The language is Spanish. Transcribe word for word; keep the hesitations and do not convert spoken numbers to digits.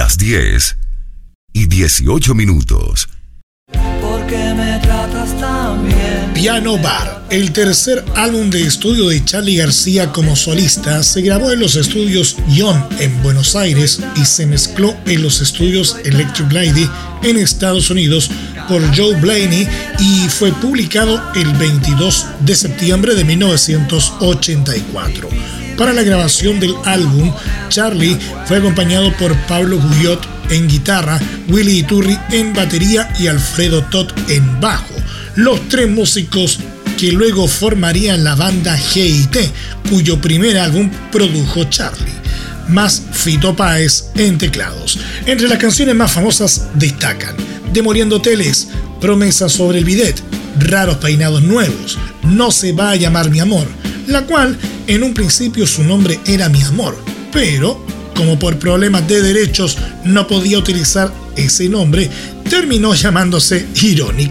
las diez y dieciocho minutos. Porque me tratas tan bien. Piano Bar, el tercer álbum de estudio de Charly García como solista, se grabó en los estudios Ion en Buenos Aires y se mezcló en los estudios Electric Lady en Estados Unidos por Joe Blaney y fue publicado el veintidós de septiembre de mil novecientos ochenta y cuatro. Para la grabación del álbum, Charly fue acompañado por Pablo Guyot en guitarra, Willy Iturri en batería y Alfredo Toth en bajo, los tres músicos que luego formarían la banda G y T, cuyo primer álbum produjo Charly, más Fito Páez en teclados. Entre las canciones más famosas destacan Demoliendo Hoteles, Promesa sobre el Bidet, Raros Peinados Nuevos, No se va a llamar mi amor, la cual en un principio su nombre era Mi Amor, pero como por problemas de derechos no podía utilizar ese nombre, terminó llamándose Irónica.